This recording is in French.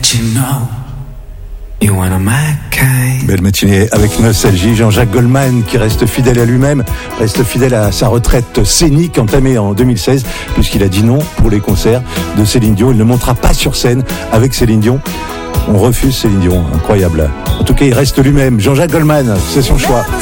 Belle matinée avec nostalgie. Jean-Jacques Goldman qui reste fidèle à lui-même, reste fidèle à sa retraite scénique entamée en 2016 puisqu'il a dit non pour les concerts de Céline Dion. Il ne montera pas sur scène avec Céline Dion. On refuse Céline Dion, incroyable. En tout cas, il reste lui-même. Jean-Jacques Goldman, c'est son choix.